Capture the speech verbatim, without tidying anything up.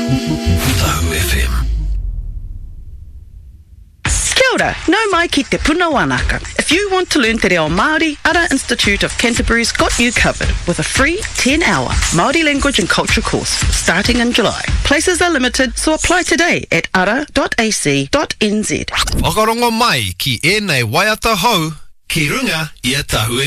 Tahu F M. Kia ora, nau mai ki te puna wānaka. If you want to learn te reo Māori, Ara Institute of Canterbury's got you covered with a free ten-hour Māori language and culture course starting in July. Places are limited, so apply today at ara dot a c dot n z. Whakarongo mai ki ēnei waiata hou, ki runga i a Tahu